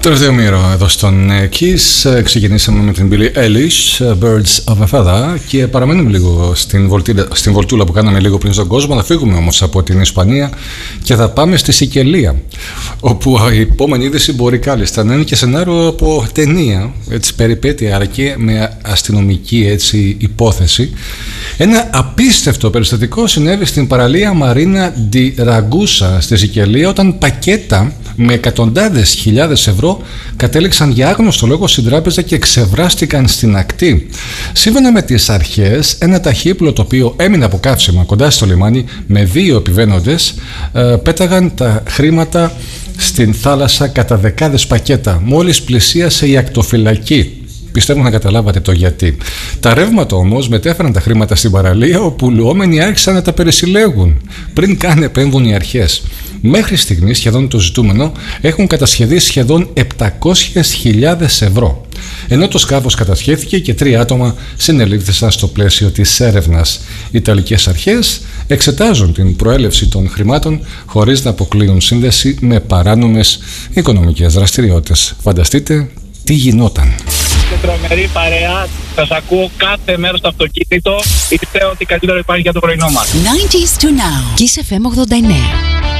Τελευταίο μύρο εδώ στον Kiss. Ξεκινήσαμε με την Billie Eilish, Birds of a Feather, και παραμένουμε λίγο στην βολτούλα που κάναμε λίγο πριν στον κόσμο. Θα φύγουμε όμως από την Ισπανία και θα πάμε στη Σικελία, όπου η επόμενη είδηση μπορεί κάλλιστα να είναι και σενάριο από ταινία, έτσι, περιπέτεια, αλλά και με αστυνομική, έτσι, υπόθεση. Ένα απίστευτο περιστατικό συνέβη στην παραλία Μαρίνα ντι Ραγκούσα στη Σικελία, όταν πακέτα με εκατοντάδες χιλιάδες ευρώ κατέληξαν για άγνωστο λόγο στην τράπεζα και ξεβράστηκαν στην ακτή. Σύμφωνα με τις αρχές, ένα ταχύπλο το οποίο έμεινε από καύσιμα κοντά στο λιμάνι με 2 επιβαίνοντες πέταγαν τα χρήματα στην θάλασσα κατά δεκάδες πακέτα μόλις πλησίασε η ακτοφυλακή. Πιστεύω να καταλάβατε το γιατί. Τα ρεύματα όμως μετέφεραν τα χρήματα στην παραλία, όπου λουόμενοι άρχισαν να τα περισυλλέγουν πριν καν επέμβουν οι αρχές. Μέχρι στιγμής σχεδόν το ζητούμενο έχουν κατασχεθεί σχεδόν 700.000 ευρώ. Ενώ το σκάφος κατασχέθηκε και 3 άτομα συνελήφθησαν στο πλαίσιο της έρευνας. Οι Ιταλικές αρχές εξετάζουν την προέλευση των χρημάτων χωρίς να αποκλείουν σύνδεση με παράνομες οικονομικές δραστηριότητες. Φανταστείτε τι γινόταν. Τρομερή παρέα, σας ακούω κάθε μέρα στο αυτοκίνητο. Πιστεύω ότι καλύτερο υπάρχει για το πρωινό μας. 90s to now. Kiss FM 89.